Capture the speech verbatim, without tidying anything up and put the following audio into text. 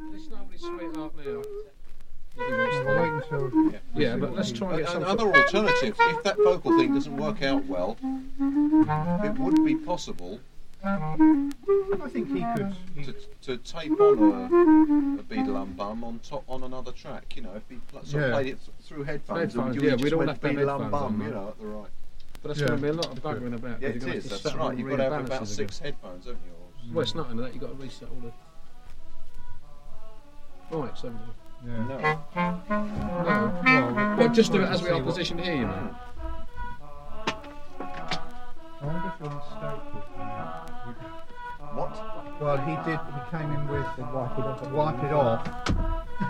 This nobody's sweetheart now. Well, wait until Yeah, yeah, but let's try and get some. Another alternative, if that vocal thing doesn't work out well, it would be possible I think he could. He, to, to tape on a, a Beadle and Bum on top on another track. You know, if he pl- sort of Yeah. played it th- through headphones, Headphones, and yeah, you we'd just all went have to have Beadle and headphones Bum, on, you man. know, at the right. But that's Yeah. going to be a lot of buggering about. Yeah, 'cause it you're gonna is. have to That's set all right. the You've got to have about rebalances six again. headphones, haven't you? Or- Well, it's not only that. You've got to reset all the. Right, so. yeah. No. No. Well, Well, just do it we'll as we see are what- positioned here, you know. I wonder if Ron Stoke will come out. What? Well, he did. He came in with the wipe it off. Wipe it off.